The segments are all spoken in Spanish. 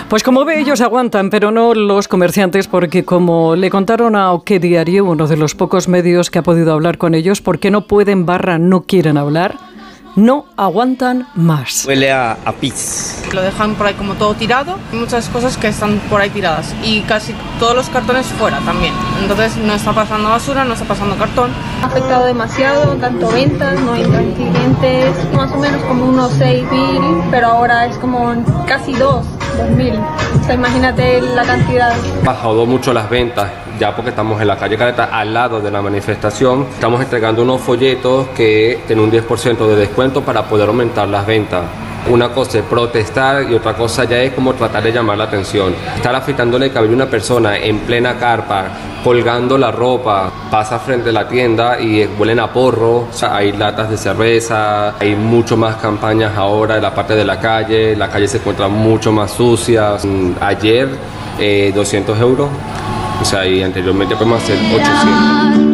Pues como ve, ellos aguantan, pero no los comerciantes, porque como le contaron a OK Diario, uno de los pocos medios que ha podido hablar con ellos, porque no pueden / no quieren hablar, no aguantan más. Huele a pis. Lo dejan por ahí como todo tirado, hay muchas cosas que están por ahí tiradas y casi todos los cartones fuera también. Entonces no está pasando basura, no está pasando cartón. Ha afectado demasiado, tanto ventas, no entran clientes, más o menos como unos 6.000, pero ahora es como casi 2.000. O sea, imagínate la cantidad. Bajado mucho las ventas, ya porque estamos en la calle Caleta, al lado de la manifestación. Estamos entregando unos folletos que tienen un 10% de descuento para poder aumentar las ventas. Una cosa es protestar y otra cosa ya es como tratar de llamar la atención. Estar afeitándole el cabello a una persona en plena carpa, colgando la ropa, pasa frente a la tienda y huelen a porro. O sea, hay latas de cerveza, hay mucho más campañas ahora en la parte de la calle se encuentra mucho más sucia. Ayer 200 euros, o sea, y anteriormente podemos hacer 800.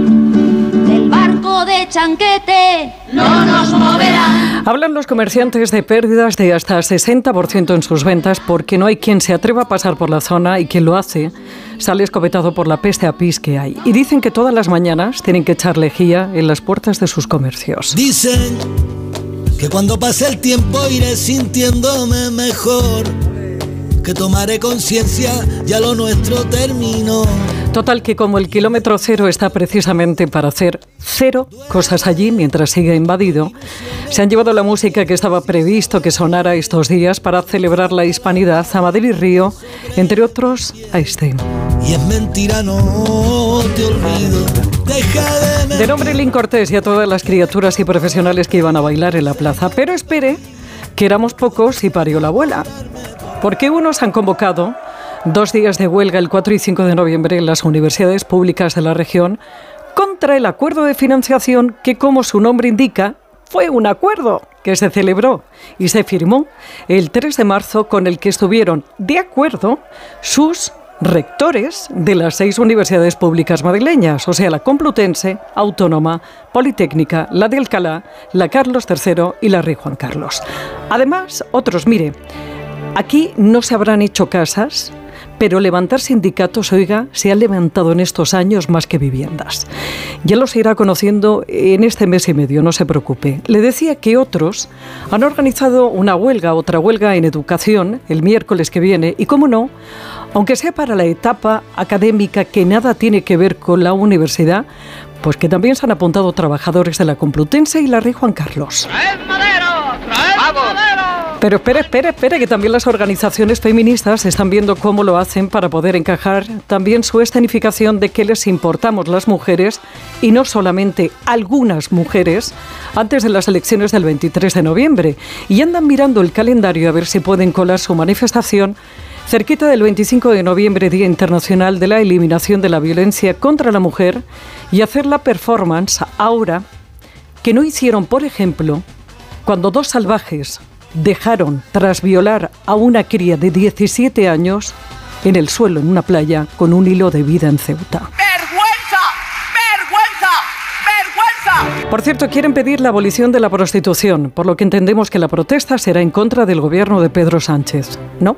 De chanquete no nos moverá. Hablan los comerciantes de pérdidas de hasta 60% en sus ventas porque no hay quien se atreva a pasar por la zona y quien lo hace sale escopetado por la peste apis que hay. Y dicen que todas las mañanas tienen que echar lejía en las puertas de sus comercios. Dicen que cuando pase el tiempo iré sintiéndome mejor, que tomaré conciencia, ya lo nuestro terminó. Total, que como el kilómetro cero está precisamente para hacer cero cosas allí mientras sigue invadido, se han llevado la música que estaba previsto que sonara estos días para celebrar la hispanidad a Madrid y Río, entre otros a este. Y es mentira, no te olvido. Deja de nombre Lin Cortés y a todas las criaturas y profesionales que iban a bailar en la plaza. Pero espere, que éramos pocos y parió la abuela. Porque unos han convocado 2 días de huelga el 4 y 5 de noviembre en las universidades públicas de la región contra el acuerdo de financiación que, como su nombre indica, fue un acuerdo que se celebró y se firmó el 3 de marzo con el que estuvieron de acuerdo sus rectores de las 6 universidades públicas madrileñas, o sea, la Complutense, Autónoma, Politécnica, la de Alcalá, la Carlos III y la Rey Juan Carlos. Además, otros, mire, aquí no se habrán hecho casas, pero levantar sindicatos, oiga, se han levantado en estos años más que viviendas. Ya los irá conociendo en este mes y medio, no se preocupe. Le decía que otros han organizado una huelga, otra huelga en educación, el miércoles que viene, y cómo no, aunque sea para la etapa académica que nada tiene que ver con la universidad, pues que también se han apuntado trabajadores de la Complutense y la Rey Juan Carlos. ¡Traed madera! ¡Traed madera! Pero espere, que también las organizaciones feministas están viendo cómo lo hacen para poder encajar también su escenificación de que les importamos las mujeres, y no solamente algunas mujeres, antes de las elecciones del 23 de noviembre. Y andan mirando el calendario a ver si pueden colar su manifestación cerquita del 25 de noviembre, Día Internacional de la Eliminación de la Violencia contra la Mujer, y hacer la performance ahora que no hicieron, por ejemplo, cuando 2 salvajes dejaron, tras violar a una cría de 17 años, en el suelo en una playa con un hilo de vida en Ceuta. ¡Vergüenza! ¡Vergüenza! ¡Vergüenza! Por cierto, quieren pedir la abolición de la prostitución, por lo que entendemos que la protesta será en contra del gobierno de Pedro Sánchez, ¿no?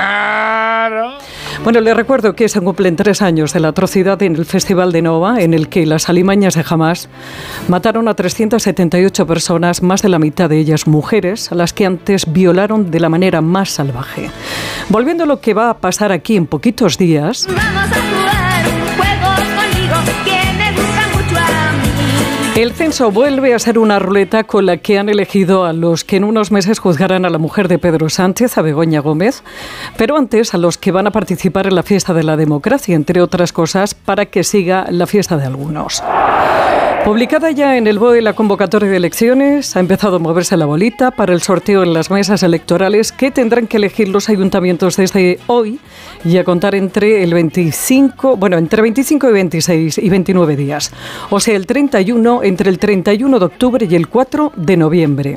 Claro. Bueno, les recuerdo que se cumplen 3 años de la atrocidad en el Festival de Nova, en el que las alimañas de Hamás mataron a 378 personas, más de la mitad de ellas mujeres, a las que antes violaron de la manera más salvaje. Volviendo a lo que va a pasar aquí en poquitos días. Vamos a jugar juegos conmigo, que me gusta mucho a mí. El censo vuelve a ser una ruleta con la que han elegido a los que en unos meses juzgarán a la mujer de Pedro Sánchez, a Begoña Gómez, pero antes a los que van a participar en la fiesta de la democracia, entre otras cosas, para que siga la fiesta de algunos. Publicada ya en el BOE la convocatoria de elecciones, ha empezado a moverse la bolita para el sorteo en las mesas electorales que tendrán que elegir los ayuntamientos desde hoy y a contar entre 25 y 26 y 29 días. O sea, entre el 31 de octubre y el 4 de noviembre.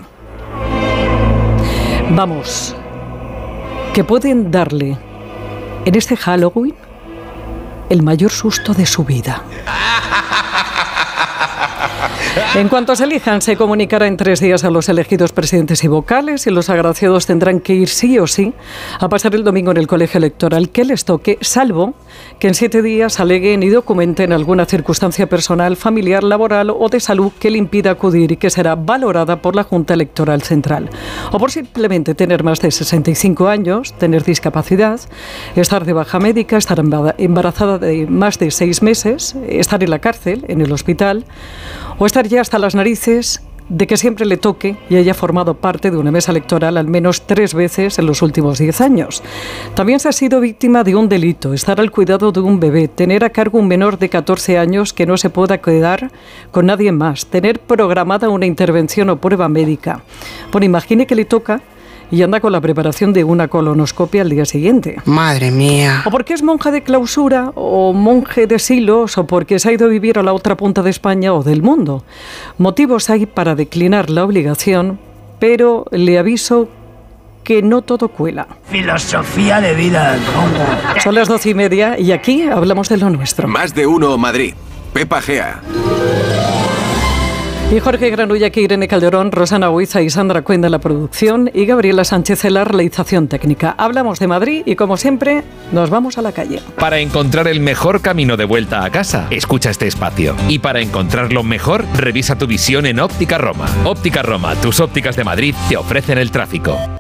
Vamos, que pueden darle en este Halloween el mayor susto de su vida. En cuanto se elijan, se comunicará en 3 días a los elegidos presidentes y vocales y los agraciados tendrán que ir sí o sí a pasar el domingo en el colegio electoral que les toque, salvo que en 7 días aleguen y documenten alguna circunstancia personal, familiar, laboral o de salud que le impida acudir y que será valorada por la Junta Electoral Central. O por simplemente tener más de 65 años, tener discapacidad, estar de baja médica, estar embarazada de más de 6 meses, estar en la cárcel, en el hospital, o estar ya hasta las narices de que siempre le toque y haya formado parte de una mesa electoral al menos 3 veces en los últimos 10 años. También se ha sido víctima de un delito, estar al cuidado de un bebé, tener a cargo un menor de 14 años que no se pueda quedar con nadie más, tener programada una intervención o prueba médica. Bueno, imagine que le toca y anda con la preparación de una colonoscopia al día siguiente. Madre mía. O porque es monja de clausura, o monje de silos, o porque se ha ido a vivir a la otra punta de España o del mundo. Motivos hay para declinar la obligación, pero le aviso que no todo cuela. Filosofía de vida. Son las 12:30 y aquí hablamos de lo nuestro. Más de uno Madrid. Pepa Gea. Y Jorge Granulla, que Irene Calderón, Rosana Huiza y Sandra Cuenda en la producción y Gabriela Sánchez en la realización técnica. Hablamos de Madrid y, como siempre, nos vamos a la calle. Para encontrar el mejor camino de vuelta a casa, escucha este espacio. Y para encontrarlo mejor, revisa tu visión en Óptica Roma. Óptica Roma, tus ópticas de Madrid, te ofrecen el tráfico.